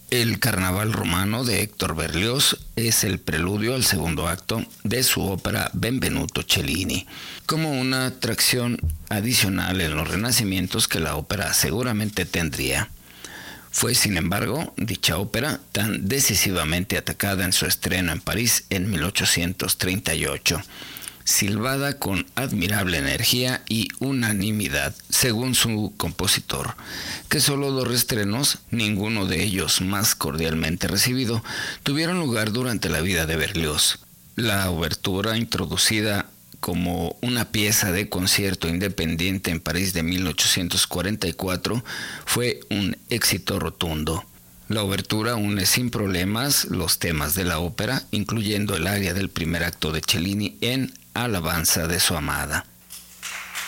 El Carnaval romano de Héctor Berlioz es el preludio al segundo acto de su ópera Benvenuto Cellini, como una atracción adicional en los renacimientos que la ópera seguramente tendría. Fue, sin embargo, dicha ópera tan decisivamente atacada en su estreno en París en 1838, silbada con admirable energía y unanimidad, según su compositor, que solo 2 reestrenos, ninguno de ellos más cordialmente recibido, tuvieron lugar durante la vida de Berlioz. La obertura, introducida como una pieza de concierto independiente en París de 1844, fue un éxito rotundo. La obertura une sin problemas los temas de la ópera, incluyendo el aria del primer acto de Cellini en alabanza de su amada.